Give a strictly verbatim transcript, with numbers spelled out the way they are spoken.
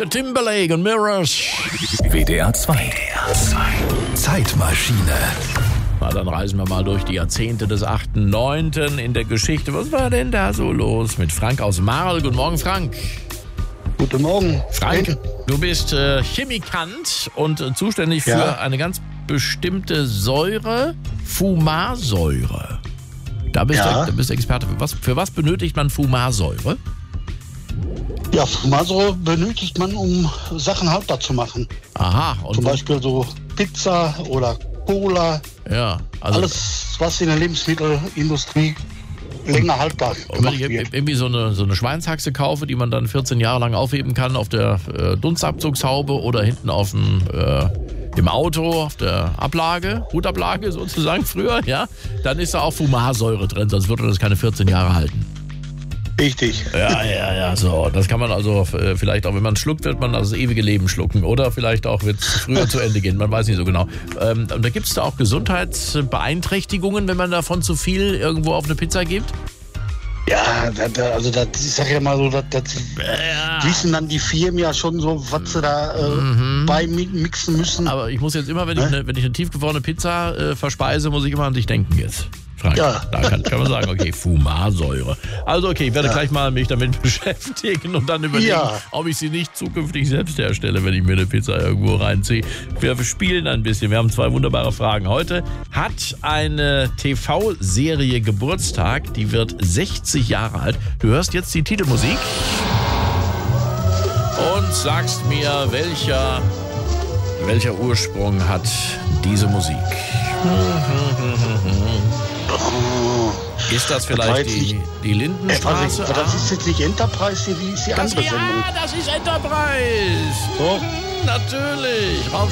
The Timberlake und Mirrors. W D R zwei. Zeitmaschine. Na, dann reisen wir mal durch die Jahrzehnte des achten neunten in der Geschichte. Was war denn da so los mit Frank aus Marl? Guten Morgen, Frank. Guten Morgen. Frank, Hey. du bist äh, Chemikant und äh, zuständig für Ja. eine ganz bestimmte Säure, Fumarsäure. Da bist, Ja. du, da bist du Experte. Für was, für was benötigt man Fumarsäure? Ja, Fumarsäure benötigt man, um Sachen haltbar zu machen. Aha. Und Zum wo- Beispiel so Pizza oder Cola. Ja, also Alles, was in der Lebensmittelindustrie länger haltbar und wenn gemacht ich wird. irgendwie so eine, so eine Schweinshaxe kaufe, die man dann vierzehn Jahre lang aufheben kann auf der äh, Dunstabzugshaube oder hinten auf dem, äh, im Auto, auf der Ablage, Hutablage sozusagen früher, ja, dann ist da auch Fumarsäure drin, sonst würde das keine vierzehn Jahre halten. Richtig. Ja, ja, ja, so. Das kann man also äh, vielleicht auch, wenn man schluckt, wird man das ewige Leben schlucken. Oder vielleicht auch wird es früher zu Ende gehen. Man weiß nicht so genau. Ähm, und da gibt es da auch Gesundheitsbeeinträchtigungen, wenn man davon zu viel irgendwo auf eine Pizza gibt? Ja, da, da, also das, ich sag ja mal so, das, das Ja. wissen dann die Firmen ja schon so, was sie da äh, beimixen müssen. Aber ich muss jetzt immer, wenn ich eine, wenn ich eine tiefgefrorene Pizza äh, verspeise, muss ich immer an dich denken jetzt. Frank. Ja. Da kann, kann man sagen, okay, Fumarsäure. Also okay, ich werde gleich mal mich damit beschäftigen und dann überlegen, Ja. ob ich sie nicht zukünftig selbst herstelle, wenn ich mir eine Pizza irgendwo reinziehe. Wir spielen ein bisschen. Wir haben zwei wunderbare Fragen. Heute hat eine T V-Serie Geburtstag, die wird sechzig Jahre alt. Du hörst jetzt die Titelmusik und sagst mir, welcher, welcher Ursprung hat diese Musik? Ist das vielleicht weiß die, ich. die Äh, Lindenstraße? also, das ist jetzt nicht Enterprise, wie ist die Das, andere Sendung? ja, das ist Enterprise. So. Natürlich. Raum